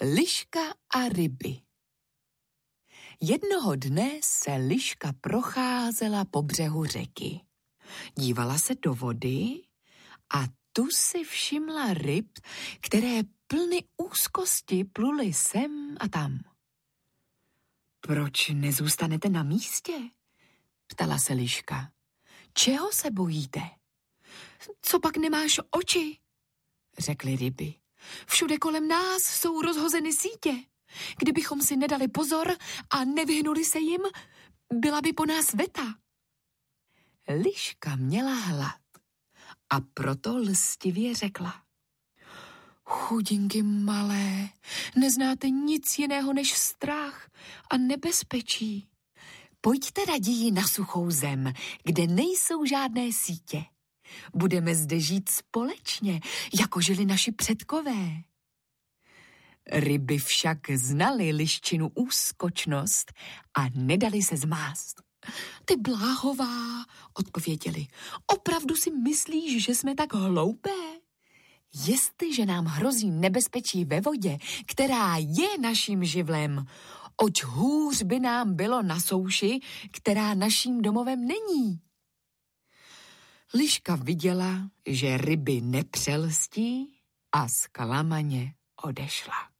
Liška a ryby. Jednoho dne se liška procházela po břehu řeky. Dívala se do vody a tu si všimla ryb, které plny úzkosti pluly sem a tam. Proč nezůstanete na místě? Ptala se liška. Čeho se bojíte? Co pak nemáš oči? Řekly ryby. Všude kolem nás jsou rozhozeny sítě. Kdybychom si nedali pozor a nevyhnuli se jim, byla by po nás veta. Liška měla hlad a proto lstivě řekla. Chudinky malé, neznáte nic jiného než strach a nebezpečí. Pojďte raději na suchou zem, kde nejsou žádné sítě. Budeme zde žít společně, jako žili naši předkové. Ryby však znaly liščinu úskočnost a nedali se zmást. Ty bláhová, odpověděli, opravdu si myslíš, že jsme tak hloupé? Jestliže nám hrozí nebezpečí ve vodě, která je naším živlem, oč hůř by nám bylo na souši, která naším domovem není. Liška viděla, že ryby nepřelstí a zklamaně odešla.